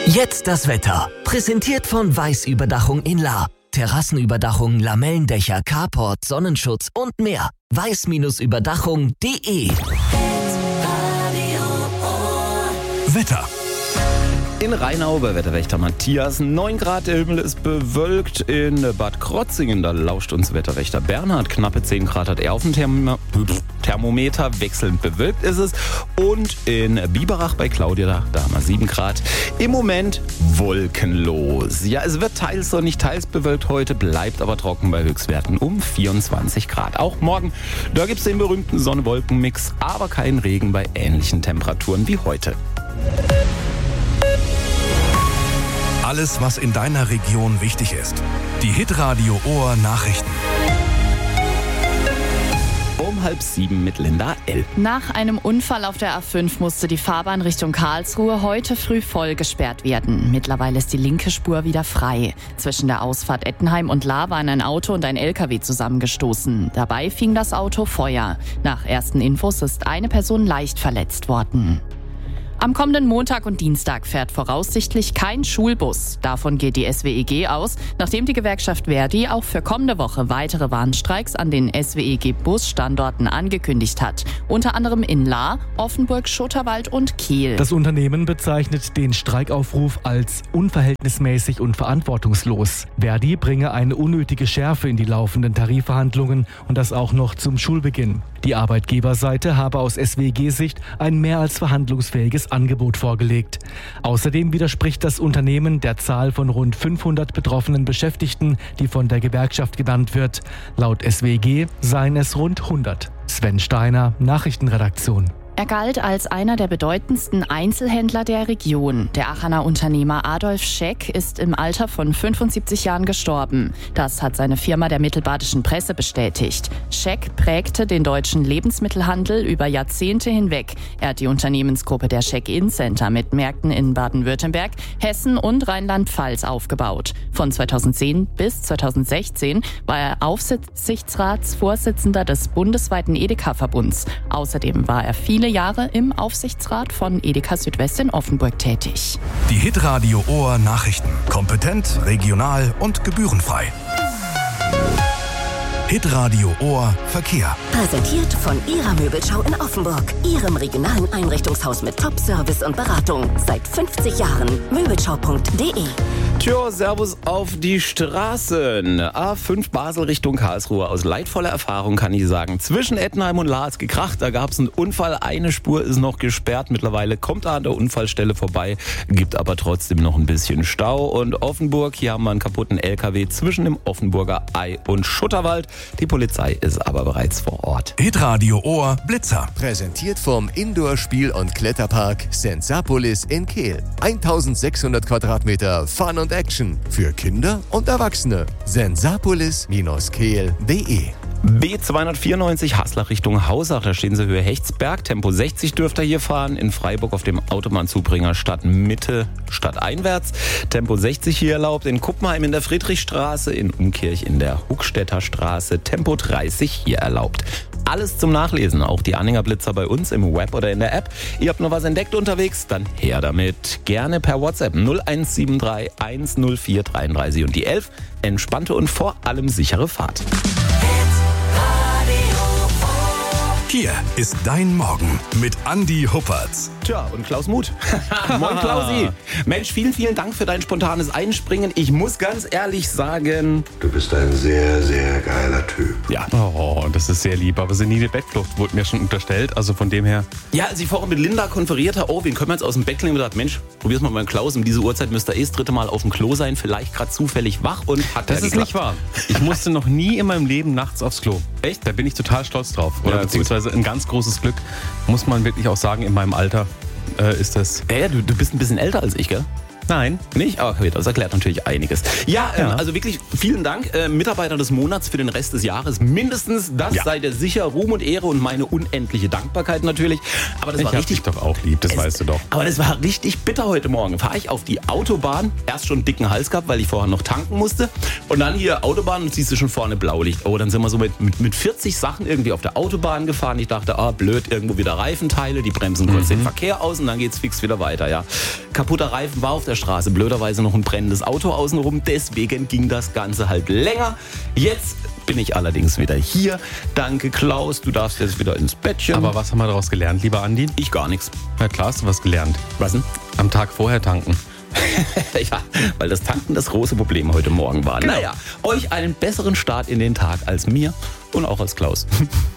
Jetzt das Wetter. Präsentiert von Weiß-Überdachung in La. Terrassenüberdachung, Lamellendächer, Carport, Sonnenschutz und mehr. weiß-überdachung.de. Wetter. In Rheinau bei Wetterwächter Matthias 9 Grad, der Himmel ist bewölkt. In Bad Krotzingen, da lauscht uns Wetterwächter Bernhard. Knappe 10 Grad hat er auf dem Thermometer, wechselnd bewölkt ist es. Und in Biberach bei Claudia, da haben wir 7 Grad. Im Moment wolkenlos. Ja, es wird teils sonnig, teils bewölkt heute, bleibt aber trocken bei Höchstwerten um 24 Grad. Auch morgen, da gibt es den berühmten Sonne-Wolken-Mix, aber kein Regen bei ähnlichen Temperaturen wie heute. Alles, was in deiner Region wichtig ist. Die Hitradio Ohr Nachrichten. Um 6:30 mit Linda L. Nach einem Unfall auf der A5 musste die Fahrbahn Richtung Karlsruhe heute früh voll gesperrt werden. Mittlerweile ist die linke Spur wieder frei. Zwischen der Ausfahrt Ettenheim und La waren ein Auto und ein LKW zusammengestoßen. Dabei fing das Auto Feuer. Nach ersten Infos ist eine Person leicht verletzt worden. Am kommenden Montag und Dienstag fährt voraussichtlich kein Schulbus. Davon geht die SWEG aus, nachdem die Gewerkschaft Verdi auch für kommende Woche weitere Warnstreiks an den SWEG-Busstandorten angekündigt hat. Unter anderem in La, Offenburg, Schutterwald und Kiel. Das Unternehmen bezeichnet den Streikaufruf als unverhältnismäßig und verantwortungslos. Verdi bringe eine unnötige Schärfe in die laufenden Tarifverhandlungen und das auch noch zum Schulbeginn. Die Arbeitgeberseite habe aus SWEG-Sicht ein mehr als verhandlungsfähiges Angebot vorgelegt. Außerdem widerspricht das Unternehmen der Zahl von rund 500 betroffenen Beschäftigten, die von der Gewerkschaft genannt wird. Laut SWEG seien es rund 100. Sven Steiner, Nachrichtenredaktion. Er galt als einer der bedeutendsten Einzelhändler der Region. Der Aachener Unternehmer Adolf Scheck ist im Alter von 75 Jahren gestorben. Das hat seine Firma der Mittelbadischen Presse bestätigt. Scheck prägte den deutschen Lebensmittelhandel über Jahrzehnte hinweg. Er hat die Unternehmensgruppe der Scheck-In-Center mit Märkten in Baden-Württemberg, Hessen und Rheinland-Pfalz aufgebaut. Von 2010 bis 2016 war er Aufsichtsratsvorsitzender des bundesweiten Edeka-Verbunds. Außerdem war er viele Jahre im Aufsichtsrat von Edeka Südwest in Offenburg tätig. Die Hitradio Ohr Nachrichten. Kompetent, regional und gebührenfrei. Hitradio Ohr Verkehr. Präsentiert von Ihrer Möbelschau in Offenburg. Ihrem regionalen Einrichtungshaus mit Top-Service und Beratung. Seit 50 Jahren. Möbelschau.de. Tja, Servus auf die Straßen. A5 Basel Richtung Karlsruhe. Aus leidvoller Erfahrung kann ich sagen. Zwischen Ettenheim und La ist gekracht. Da gab es einen Unfall. Eine Spur ist noch gesperrt. Mittlerweile kommt er an der Unfallstelle vorbei. Gibt aber trotzdem noch ein bisschen Stau. Und Offenburg, hier haben wir einen kaputten LKW zwischen dem Offenburger Ei und Schutterwald. Die Polizei ist aber bereits vor Ort. Hitradio Ohr Blitzer. Präsentiert vom Indoor-Spiel- und Kletterpark Sensapolis in Kehl. 1600 Quadratmeter Fun und Action für Kinder und Erwachsene. Sensapolis-kehl.de. B294 Haslach Richtung Hausach, da stehen Sie Höhe Hechtsberg. Tempo 60 dürft ihr hier fahren. In Freiburg auf dem Autobahnzubringer Stadtmitte, stadteinwärts. Tempo 60 hier erlaubt. In Kuppenheim in der Friedrichstraße, in Umkirch in der Huckstädter Straße. Tempo 30 hier erlaubt. Alles zum Nachlesen, auch die Anhängerblitzer bei uns im Web oder in der App. Ihr habt noch was entdeckt unterwegs? Dann her damit. Gerne per WhatsApp 0173 104 33 und die 11. Entspannte und vor allem sichere Fahrt. Hier ist dein Morgen mit Andi Huppertz. Tja, und Klaus Muth. Moin Klausi. Mensch, vielen, vielen Dank für dein spontanes Einspringen. Ich muss ganz ehrlich sagen... Du bist ein sehr, sehr geiler Typ. Ja. Oh, das ist sehr lieb. Aber senile Bettflucht wurde mir schon unterstellt. Also von dem her... Ja, als ich vorhin mit Linda konferiert habe, wen können wir jetzt aus dem Bett klingen? Und gedacht, Mensch, probier's mal mit Klaus. Um diese Uhrzeit müsste er das 3. Mal auf dem Klo sein. Vielleicht gerade zufällig wach und hat Das ist nicht wahr. Ich musste noch nie in meinem Leben nachts aufs Klo. Echt? Da bin ich total stolz drauf. Oder Ja, beziehungsweise ein ganz großes Glück, muss man wirklich auch sagen, in meinem Alter ist das... Ja, du bist ein bisschen älter als ich, gell? Nein. Nicht? Aber okay, das erklärt natürlich einiges. Ja, Ja. also wirklich vielen Dank. Mitarbeiter des Monats für den Rest des Jahres. Mindestens das sei dir sicher. Ruhm und Ehre und meine unendliche Dankbarkeit natürlich. Aber das Ich war hab richtig dich doch auch lieb, das weißt du doch. Aber das war richtig bitter heute Morgen. Fahre ich auf die Autobahn. Erst schon einen dicken Hals gehabt, weil ich vorher noch tanken musste. Und dann hier Autobahn und siehst du schon vorne Blaulicht. Oh, dann sind wir so mit 40 Sachen irgendwie auf der Autobahn gefahren. Ich dachte, blöd, irgendwo wieder Reifenteile. Die bremsen kurz den Verkehr aus und dann geht's fix wieder weiter, ja. Kaputter Reifen war auf der Straße, blöderweise noch ein brennendes Auto außenrum, deswegen ging das Ganze halt länger. Jetzt bin ich allerdings wieder hier. Danke Klaus, du darfst jetzt wieder ins Bettchen. Aber was haben wir daraus gelernt, lieber Andi? Ich gar nichts. Na klar, hast du was gelernt. Was denn? Am Tag vorher tanken. Ja, weil das Tanken das große Problem heute Morgen war. Genau. Naja, euch einen besseren Start in den Tag als mir und auch als Klaus.